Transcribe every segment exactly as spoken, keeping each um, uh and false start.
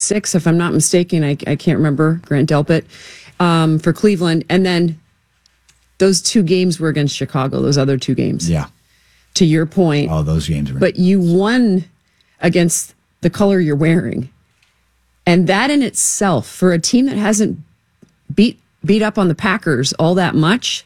six, if I'm not mistaken. I, I can't remember. Grant Delpit um, for Cleveland. And then those two games were against Chicago, those other two games. Yeah. To your point. Oh, those games were. But you won against the color you're wearing. And that in itself, for a team that hasn't beat beat up on the Packers all that much,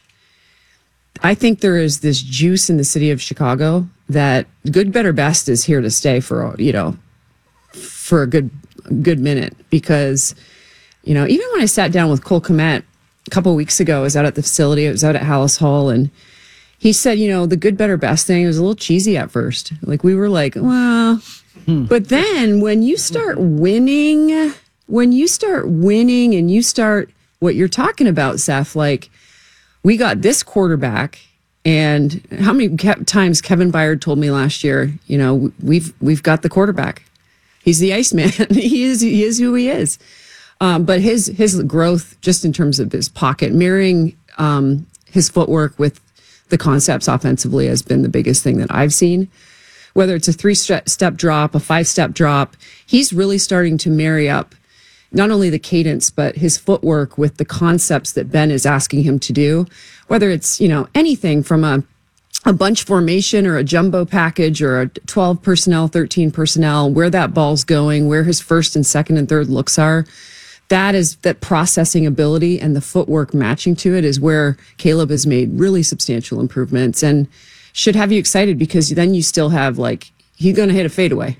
I think there is this juice in the city of Chicago that good, better, best is here to stay for, you know, for a good good minute. Because, you know, even when I sat down with Cole Kmet a couple of weeks ago, I was out at the facility, I was out at Hallis Hall, and he said, you know, the good, better, best thing was a little cheesy at first. Like, we were like, well, hmm. But then when you start winning, when you start winning and you start what you're talking about, Seth, like, we got this quarterback, and how many ke- times Kevin Byard told me last year, you know, we've we've got the quarterback. He's the Iceman. he is he is who he is. Um, but his his growth, just in terms of his pocket, mirroring um, his footwork with the concepts offensively, has been the biggest thing that I've seen. Whether it's a three-step drop, a five-step drop, he's really starting to marry up not only the cadence, but his footwork with the concepts that Ben is asking him to do, whether it's, you know, anything from a, a bunch formation or a jumbo package or a twelve personnel, thirteen personnel, where that ball's going, where his first and second and third looks are. That is that processing ability and the footwork matching to it is where Caleb has made really substantial improvements and should have you excited, because then you still have, like, he's going to hit a fadeaway.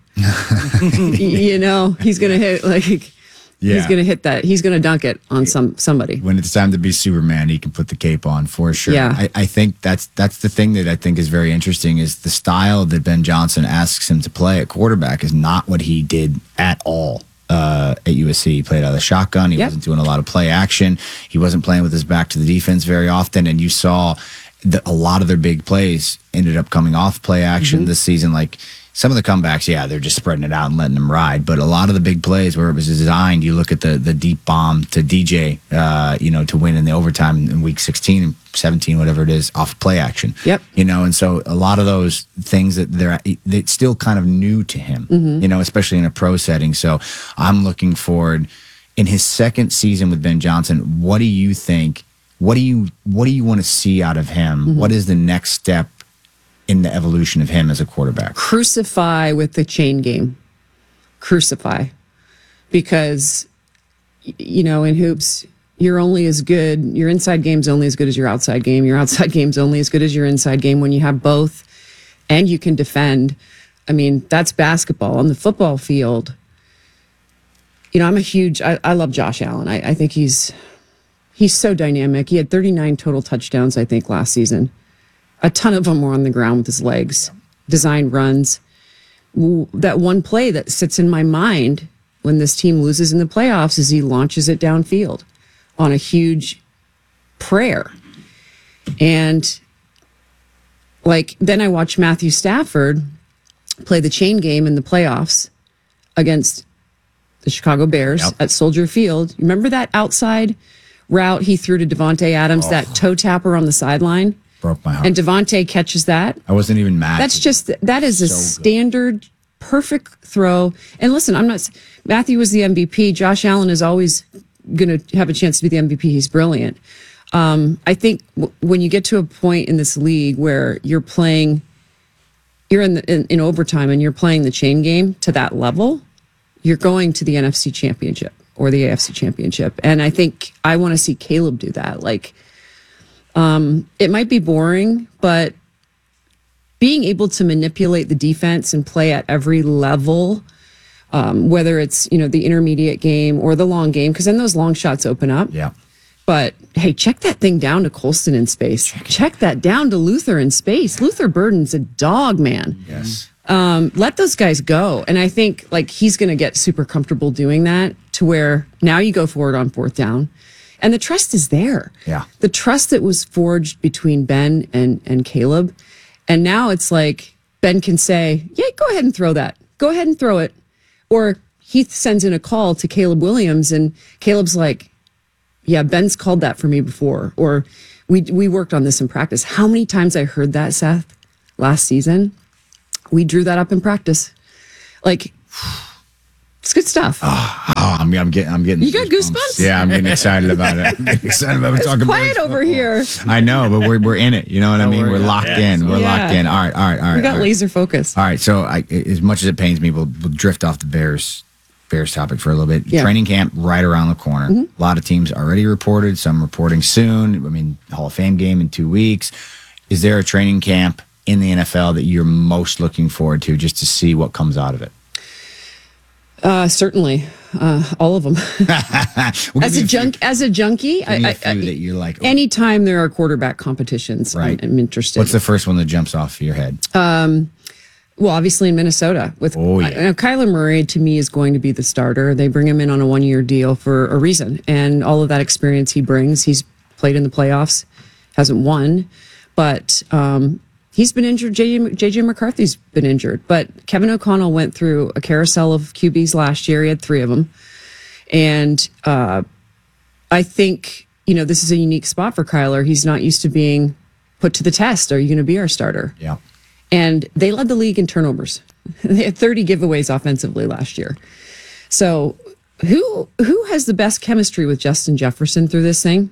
You know, he's going to hit like... Yeah. He's going to hit that. He's going to dunk it on some somebody. When it's time to be Superman, he can put the cape on for sure. Yeah. I, I think that's that's the thing that I think is very interesting is the style that Ben Johnson asks him to play at quarterback is not what he did at all uh, at U S C. He played out of the shotgun. He yep. wasn't doing a lot of play action. He wasn't playing with his back to the defense very often. And you saw that a lot of their big plays ended up coming off play action mm-hmm. this season. Like, some of the comebacks, yeah, they're just spreading it out and letting them ride. But a lot of the big plays where it was designed, you look at the the deep bomb to D J, uh, you know, to win in the overtime in week sixteen and seventeen, whatever it is, off play action. Yep. You know, and so a lot of those things that they're it's still kind of new to him, mm-hmm. you know, especially in a pro setting. So I'm looking forward in his second season with Ben Johnson. What do you think? What do you what do you want to see out of him? Mm-hmm. What is the next step in the evolution of him as a quarterback? Crucify with the chain game. Crucify. Because, you know, in hoops, you're only as good, your inside game's only as good as your outside game. Your outside game's only as good as your inside game. When you have both and you can defend, I mean, that's basketball. On the football field, you know, I'm a huge, I, I love Josh Allen. I, I think he's, he's so dynamic. He had thirty-nine total touchdowns, I think, last season. A ton of them were on the ground with his legs, design runs. That one play that sits in my mind when this team loses in the playoffs is he launches it downfield on a huge prayer. And, like, then I watched Matthew Stafford play the chain game in the playoffs against the Chicago Bears yep. at Soldier Field. Remember that outside route he threw to Devontae Adams, oh. that toe tapper on the sideline? Broke my heart. And Devontae catches that. I wasn't even mad. That's just, that is a so standard, good. perfect throw. And listen, I'm not, Matthew was the M V P. Josh Allen is always going to have a chance to be the M V P. He's brilliant. Um, I think w- when you get to a point in this league where you're playing, you're in, the, in, in overtime and you're playing the chain game to that level, you're going to the N F C Championship or the A F C Championship. And I think I want to see Caleb do that. Like, Um, it might be boring, but being able to manipulate the defense and play at every level, um, whether it's, you know, the intermediate game or the long game, because then those long shots open up. Yeah. But hey, check that thing down to Colston in space. Check, check that down to Luther in space. Luther Burden's a dog, man. Yes. Um, let those guys go. And I think, like, he's going to get super comfortable doing that to where now you go forward on fourth down. And the trust is there. Yeah. The trust that was forged between Ben and, and Caleb. And now it's like Ben can say, yeah, go ahead and throw that. Go ahead and throw it. Or Heath sends in a call to Caleb Williams and Caleb's like, yeah, Ben's called that for me before. Or we we worked on this in practice. How many times I heard that, Seth, last season? We drew that up in practice. Like, it's good stuff. Oh, I'm, I'm getting, I'm getting. You got goosebumps? Yeah, I'm getting excited about it. I'm getting excited about it's talking quiet over here. I know, but we're we're in it. You know what I mean? We're locked yeah, in. We're yeah. locked in. All right, all right, all right. We got all right. laser focus. All right. So, I, as much as it pains me, we'll, we'll drift off the Bears Bears topic for a little bit. Yeah. Training camp right around the corner. Mm-hmm. A lot of teams already reported. Some reporting soon. I mean, Hall of Fame game in two weeks. Is there a training camp in the N F L that you're most looking forward to, just to see what comes out of it? Uh, certainly, uh, all of them. We'll as a junk, as a junkie, give me I, a few I, that you're like, oh, anytime there are quarterback competitions, Right. I'm, I'm interested. what's the first one that jumps off your head? Well, obviously in Minnesota with Oh, yeah. I, I know Kyler Murray to me is going to be the starter. They bring him in on a one-year deal for a reason, and all of that experience he brings. He's played in the playoffs, hasn't won, but um, he's been injured. J J McCarthy's been injured, but Kevin O'Connell went through a carousel of Q Bs last year. He had three of them, and uh, I think you know this is a unique spot for Kyler. He's not used to being put to the test. Are you going to be our starter? Yeah. And they led the league in turnovers. They had thirty giveaways offensively last year. So who who has the best chemistry with Justin Jefferson through this thing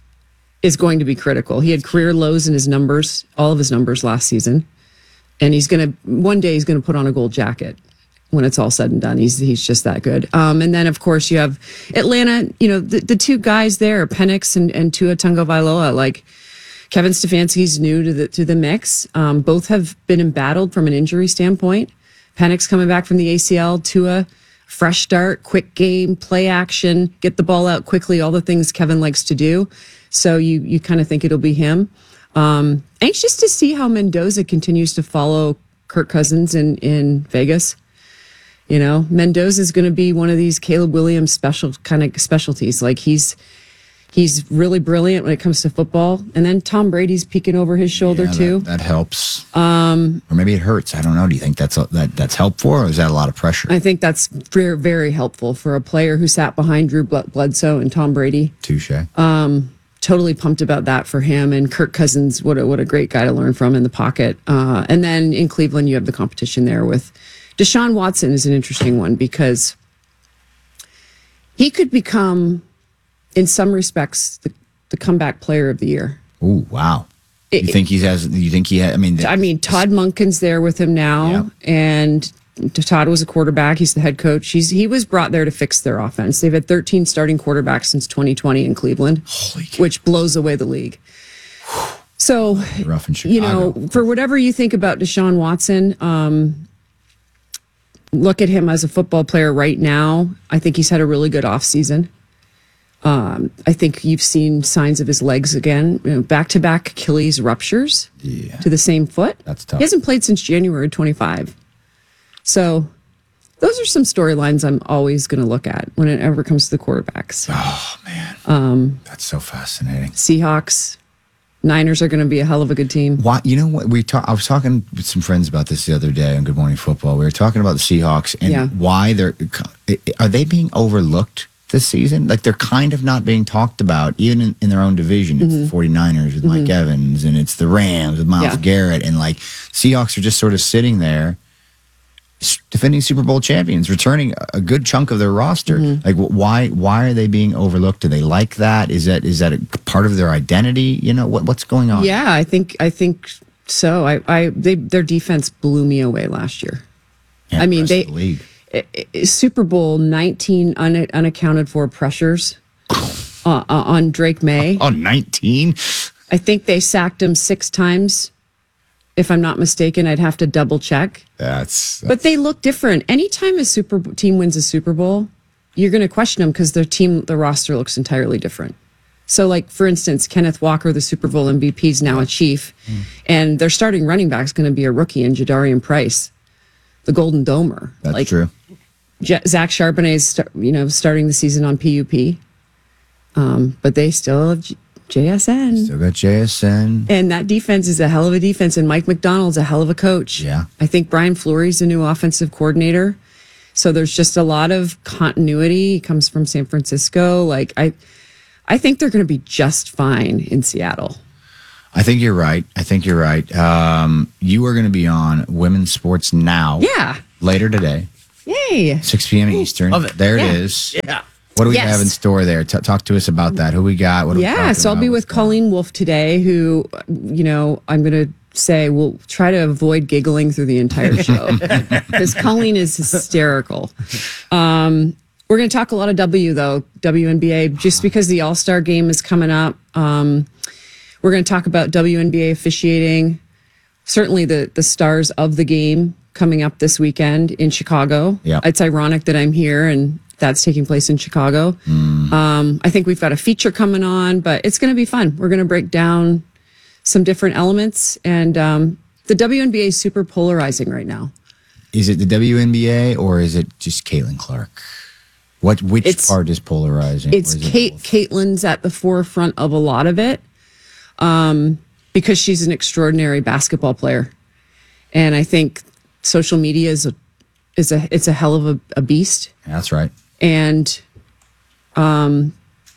is going to be critical. He had career lows in his numbers, all of his numbers last season. And he's going to, one day he's going to put on a gold jacket when it's all said and done. He's he's just that good. Um, and then, of course, you have Atlanta, you know, the, the two guys there, Penix and, and Tua Tagovailoa, like, Kevin Stefanski's new to the to the mix. Um, both have been embattled from an injury standpoint. Penix coming back from the A C L, Tua, fresh start, quick game, play action, get the ball out quickly, all the things Kevin likes to do. So you you kind of think it'll be him. Um, anxious to see how Mendoza continues to follow Kirk Cousins in, in Vegas. You know, Mendoza is going to be one of these Caleb Williams special kind of specialties. Like he's He's really brilliant when it comes to football. And then Tom Brady's peeking over his shoulder, Yeah, too. That, that helps. Um, or maybe it hurts. I don't know. Do you think that's that that's helpful, or is that a lot of pressure? I think that's very, very helpful for a player who sat behind Drew Bledsoe and Tom Brady. Touche. Totally pumped about that for him. And Kirk Cousins, what a, what a great guy to learn from in the pocket. Uh, and then in Cleveland, you have the competition there with Deshaun Watson is an interesting one because he could become, in some respects, the, the comeback player of the year. Oh, wow. It, you think he has, you think he has, I mean, I mean, Todd Monken's there with him now. Yeah. And Todd was a quarterback. He's the head coach. He's, he was brought there to fix their offense. They've had thirteen starting quarterbacks since twenty twenty in Cleveland, Holy cow. which blows away the league. So, rough in Chicago. you know, for whatever you think about Deshaun Watson, um, look at him as a football player right now. I think he's had a really good offseason. Um, I think you've seen signs of his legs again, you know, back-to-back Achilles ruptures Yeah. to the same foot. That's tough. He hasn't played since January twenty-five. So those are some storylines I'm always going to look at when it ever comes to the quarterbacks. Oh, man. Um, That's so fascinating. Seahawks, Niners are going to be a hell of a good team. Why, you know what? We talk, I was talking with some friends about this the other day on Good Morning Football. We were talking about the Seahawks and Yeah. why they're, are they being overlooked this season? Like they're kind of not being talked about, even in, in their own division. It's Mm-hmm. the 49ers with Mike Evans, and it's the Rams with Myles Yeah. Garrett. And like Seahawks are just sort of sitting there, s- defending Super Bowl champions, returning a- a good chunk of their roster. Mm-hmm. Like wh- why why are they being overlooked? Do they like that? Is that is that a part of their identity? You know, what what's going on? Yeah, I think I think so. I, I they their defense blew me away last year. Yeah, I mean, the rest they of the league. I- I- Super Bowl nineteen un, unaccounted for pressures uh, uh, on Drake May. Oh, nineteen? I think they sacked him six times. If I'm not mistaken, I'd have to double check. That's, But they look different. Anytime a super team wins a Super Bowl, you're going to question them because their team, the roster looks entirely different. So, like, for instance, Kenneth Walker, the Super Bowl M V P, is now a Chief, Mm. and their starting running back is going to be a rookie in Jadarian Price, the Golden Domer. that's like, true. J- Zach Charbonnet is, sta- you know, starting the season on P U P, um, but they still have J- JSN. Still got J S N. And that defense is a hell of a defense, and Mike McDonald's a hell of a coach. Yeah. I think Brian Fleury's a new offensive coordinator. So there's just a lot of continuity. He comes from San Francisco. Like I I think they're going to be just fine in Seattle. I think you're right. I think you're right. Um, you are going to be on Women's Sports Now Yeah. later today. Yay. six p.m. Eastern. Love it. There Yeah. it is. Yeah. What do we Yes. have in store there? T- talk to us about that. Who we got? What are we Yeah, talking so I'll about? be What's with going on? Colleen Wolfe today, who, you know, I'm going to say we'll try to avoid giggling through the entire show because Colleen is hysterical. Um, we're going to talk a lot of W, though, W N B A, just because the All-Star game is coming up. Um, we're going to talk about W N B A officiating, certainly the, the stars of the game coming up this weekend in Chicago. Yeah. It's ironic that I'm here and that's taking place in Chicago. Mm. Um, I think we've got a feature coming on, but it's going to be fun. We're going to break down some different elements. And um, the W N B A is super polarizing right now. Is it the W N B A or is it just Caitlin Clark? What which It's- part is polarizing? It's Or is it Kate. both? Caitlin's at the forefront of a lot of it um, because she's an extraordinary basketball player, and I think social media is a is a it's a hell of a, a beast. That's right. And um,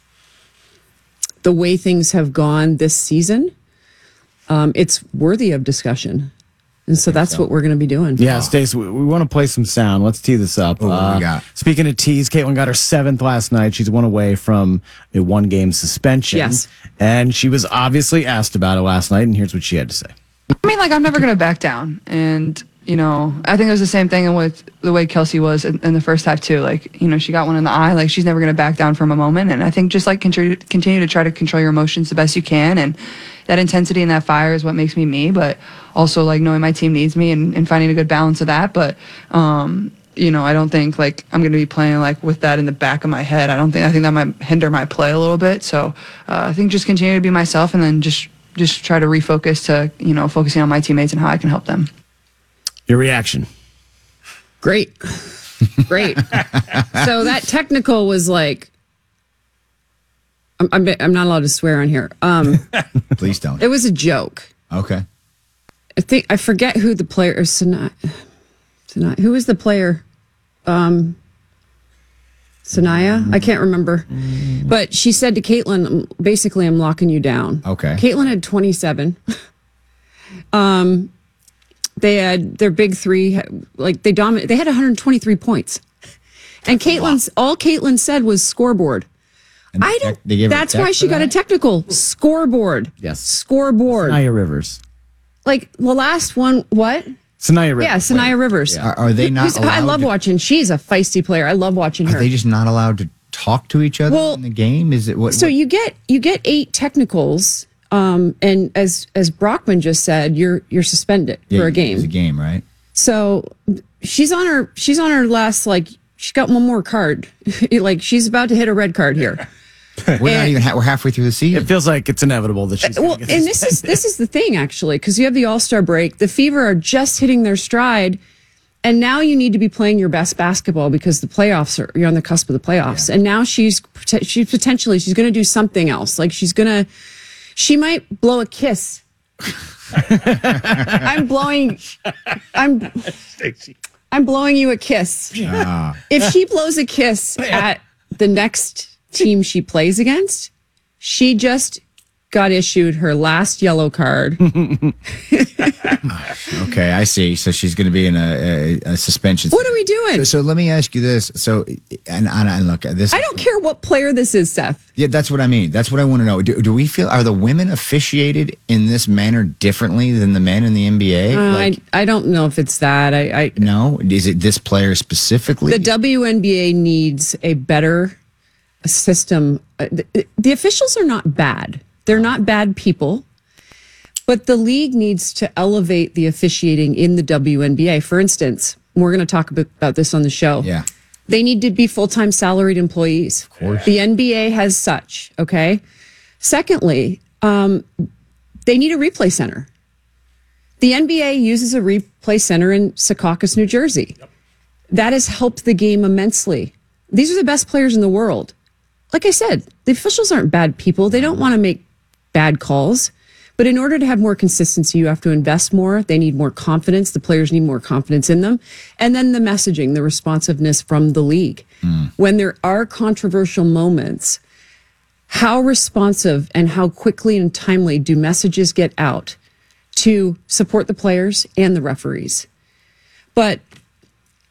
the way things have gone this season, um, it's worthy of discussion. And so that's so. what we're going to be doing. Yeah, Stace, we, we want to play some sound. Let's tee this up. Oh, what do we got? Speaking of tees, Caitlin got her seventh last night. She's one away from a one-game suspension. Yes. And she was obviously asked about it last night, and here's what she had to say. I mean, like, I'm never going to back down. And, you know, I think it was the same thing with the way Kelsey was in, in the first half, too. Like, you know, she got one in the eye. Like, she's never going to back down from a moment. And I think just, like, continue, continue to try to control your emotions the best you can. And that intensity and that fire is what makes me me. But also, like, knowing my team needs me and, and finding a good balance of that. But, um, you know, I don't think, like, I'm going to be playing, like, with that in the back of my head. I don't think, I think that might hinder my play a little bit. So uh, I think just continue to be myself and then just just try to refocus to, you know, focusing on my teammates and how I can help them. Your reaction. Great. Great. So that technical was like, I'm, I'm, I'm not allowed to swear on here. Um, Please don't. it was a joke. Okay. I think, I forget who the player is. Sanaya, Sanaya, who was the player? Um, Sanaya? I can't remember. But she said to Caitlin, basically, I'm locking you down. Okay. Caitlin had twenty-seven. um, they had their big three, like they dominated. They had one hundred twenty-three points. And Caitlin's, all Caitlin said was scoreboard. And I tech- don't, they gave her a that's tech why for she got a that? technical. Scoreboard. Yes. Scoreboard. Sanaya Rivers. Like the last one, what? Sanaya Rivers. Yeah, Sanaya Rivers. Are, are they not Who's- I allowed love to- watching. She's a feisty player. I love watching Are her. they just not allowed to talk to each other Well, in the game? Is it what? so what- you get you get eight technicals, um, and as as Brockman just said, you're you're suspended yeah, for a It's game. a game, right? So she's on her she's on her last, like, she's got one more card. Like, she's about to hit a red card here. We're not And- even. Ha- we're halfway through the season. It feels like it's inevitable that she's. Well, gonna get and this is this is the thing, actually, because you have the All Star break. The Fever are just hitting their stride, and now you need to be playing your best basketball because the playoffs are. You're on the cusp of the playoffs, and now she's she's potentially she's going to do something else. Like, she's gonna, she might blow a kiss. I'm blowing. I'm. I'm blowing you a kiss. Ah. If she blows a kiss at the next team she plays against, she just got issued her last yellow card. Okay, I see. So she's going to be in a, a, a suspension. What are we doing? So, so let me ask you this. So, and, and, and look, this. I don't care what player this is, Seth. Yeah, that's what I mean. That's what I want to know. Do, do we feel, are the women officiated in this manner differently than the men in the N B A? Uh, like, I, I don't know if it's that. I, I no? Is it this player specifically? the W N B A needs a better system. Uh, The, the officials are not bad. They're not bad people. But the league needs to elevate the officiating in the W N B A. For instance, we're going to talk about, about this on the show. Yeah. They need to be full-time salaried employees. Of course. The N B A has such, okay? Secondly, um, they need a replay center. The N B A uses a replay center in Secaucus, New Jersey. Yep. That has helped the game immensely. These are the best players in the world. Like I said, the officials aren't bad people. They don't want to make bad calls. But in order to have more consistency, you have to invest more. They need more confidence. The players need more confidence in them. And then the messaging, the responsiveness from the league. Mm. When there are controversial moments, how responsive and how quickly and timely do messages get out to support the players and the referees? But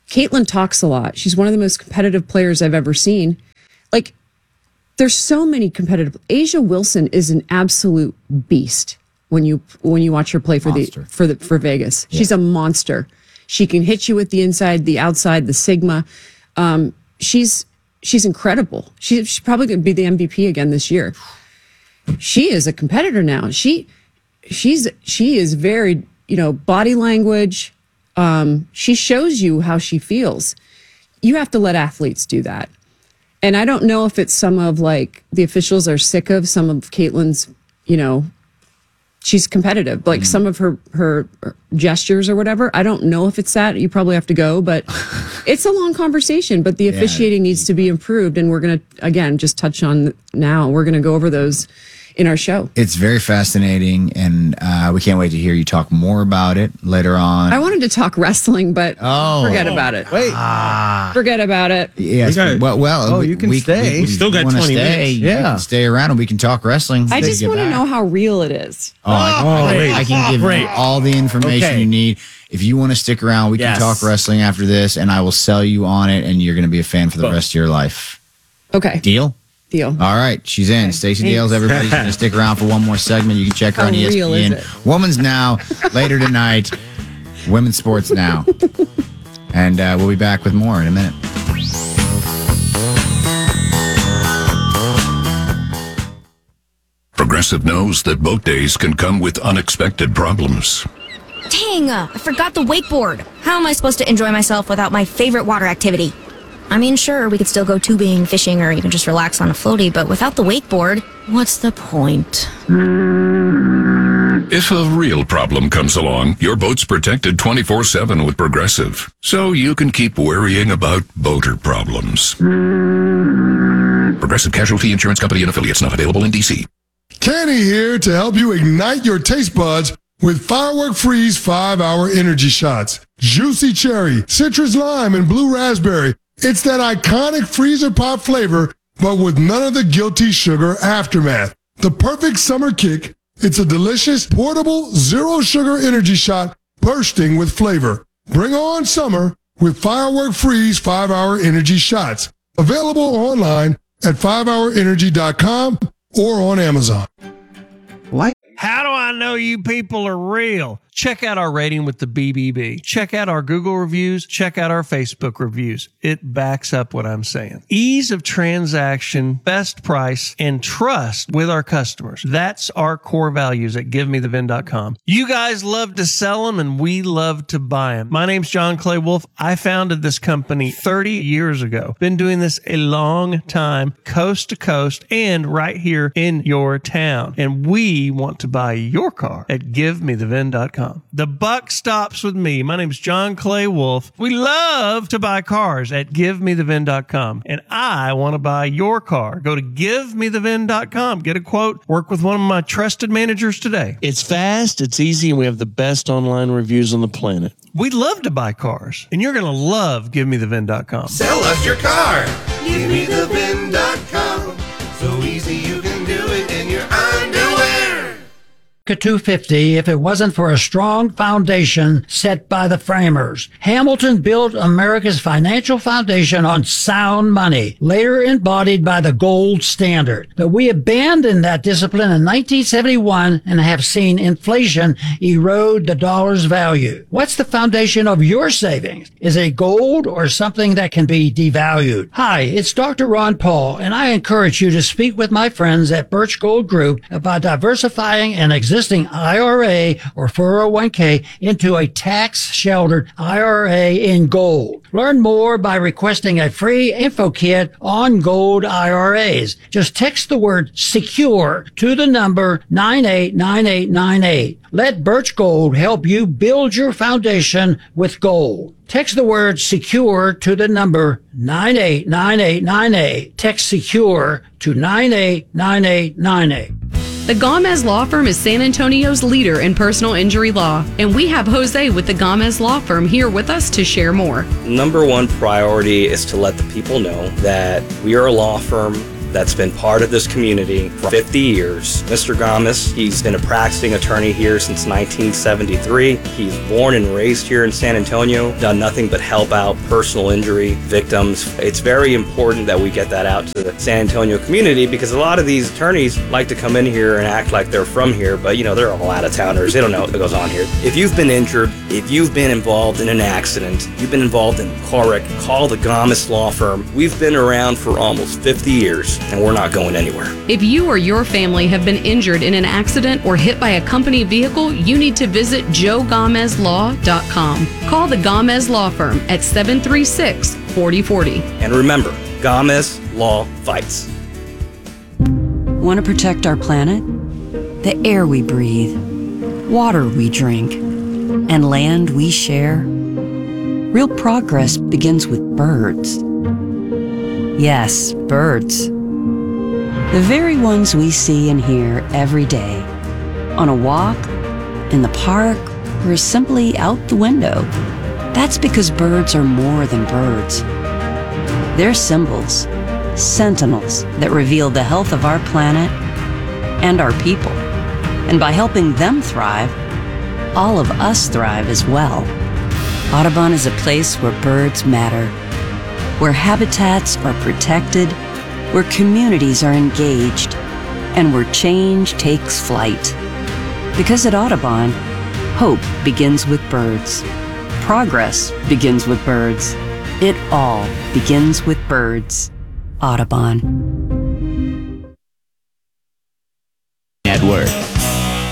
Caitlin talks a lot. She's one of the most competitive players I've ever seen. Like, there's so many competitive. Asia Wilson is an absolute beast when you when you watch her play for monster. the for the for Vegas. Yeah. She's a monster. She can hit you with the inside, the outside, the sigma. Um, she's she's incredible. She, she's probably going to be the M V P again this year. She is a competitor now. She she's she is very, you know, body language. Um, she shows you how she feels. You have to let athletes do that. And I don't know if it's some of like the officials are sick of some of Caitlin's, you know, she's competitive, like mm. some of her, her gestures or whatever. I don't know if it's that. You probably have to go, but it's a long conversation, but the officiating yeah. needs to be improved. And we're going to, again, just touch on now. We're going to go over those in our show. It's very fascinating, and uh, we can't wait to hear you talk more about it later on. I wanted to talk wrestling, but oh, forget about it. Wait. Ah. Forget about it. Yes. We got, well, well, oh, you can we, stay. We, we, we still got twenty stay, minutes. Yeah. You can stay around and we can talk wrestling. I just want to know how real it is. Oh, I, oh, I, wait. I can give Great. you all the information okay. you need. If you want to stick around, we yes. can talk wrestling after this, and I will sell you on it, and you're going to be a fan for the Boom. rest of your life. Okay. Deal? Deal. All right, she's in. Okay. Stacey Dales, everybody's going to stick around for one more segment. You can check her How on E S P N. real is it? Women's Now, later tonight. Women's Sports Now. And uh, we'll be back with more in a minute. Progressive knows that boat days can come with unexpected problems. Dang, I forgot the wakeboard. How am I supposed to enjoy myself without my favorite water activity? I mean, sure, we could still go tubing, fishing, or even just relax on a floaty, but without the wakeboard, what's the point? If a real problem comes along, your boat's protected twenty-four seven with Progressive, so you can keep worrying about boater problems. Progressive Casualty Insurance Company and Affiliates, not available in D C. Kenny here to help you ignite your taste buds with Firework Freeze five hour energy shots. Juicy cherry, citrus lime, and blue raspberry. It's that iconic freezer pop flavor, but with none of the guilty sugar aftermath. The perfect summer kick. It's a delicious, portable, zero sugar energy shot bursting with flavor. Bring on summer with Firework Freeze five hour energy shots. Available online at five hour energy dot com or on Amazon. How do I know you people are real? Check out our rating with the B B B. Check out our Google reviews. Check out our Facebook reviews. It backs up what I'm saying. Ease of transaction, best price, and trust with our customers. That's our core values at give me the vin dot com. You guys love to sell them, and we love to buy them. My name's John Clay Wolf. I founded this company thirty years ago. Been doing this a long time, coast to coast, and right here in your town. And we want to buy your car at give me the vin dot com. The buck stops with me. My name's John Clay Wolf. We love to buy cars at give me the vin dot com. And I want to buy your car. Go to give me the vin dot com. Get a quote. Work with one of my trusted managers today. It's fast, it's easy, and we have the best online reviews on the planet. We love to buy cars. And you're going to love give me the vin dot com. Sell us your car. give me the vin dot com. So easy you can do it in your underwear. two fifty if it wasn't for a strong foundation set by the framers. Hamilton built America's financial foundation on sound money, later embodied by the gold standard. But we abandoned that discipline in nineteen seventy-one and have seen inflation erode the dollar's value. What's the foundation of your savings? Is it gold or something that can be devalued? Hi, it's Doctor Ron Paul, and I encourage you to speak with my friends at Birch Gold Group about diversifying an existing I R A or four oh one k into a tax-sheltered I R A in gold. Learn more by requesting a free info kit on gold I R As. Just text the word SECURE to the number nine eight nine eight nine eight. Let Birch Gold help you build your foundation with gold. Text the word SECURE to the number nine eight nine eight nine eight. Text SECURE to nine eight nine eight nine eight. The Gomez Law Firm is San Antonio's leader in personal injury law, and we have Jose with the Gomez Law Firm here with us to share more. Number one priority is to let the people know that we are a law firm that's been part of this community for fifty years. Mister Gamas, he's been a practicing attorney here since nineteen seventy-three. He's born and raised here in San Antonio, done nothing but help out personal injury victims. It's very important that we get that out to the San Antonio community because a lot of these attorneys like to come in here and act like they're from here, but you know, they're all out of towners. They don't know what goes on here. If you've been injured, if you've been involved in an accident, you've been involved in a car wreck, call the Gamas Law Firm. We've been around for almost fifty years and we're not going anywhere. If you or your family have been injured in an accident or hit by a company vehicle, you need to visit joe games law dot com. Call the Games Law Firm at seven three six, four zero four zero. And remember, Games Law fights. Want to protect our planet? The air we breathe, water we drink, and land we share? Real progress begins with birds. Yes, birds. The very ones we see and hear every day. On a walk, in the park, or simply out the window. That's because birds are more than birds. They're symbols, sentinels that reveal the health of our planet and our people. And by helping them thrive, all of us thrive as well. Audubon is a place where birds matter, where habitats are protected, where communities are engaged, and where change takes flight. Because at Audubon, hope begins with birds. Progress begins with birds. It all begins with birds. Audubon. Network.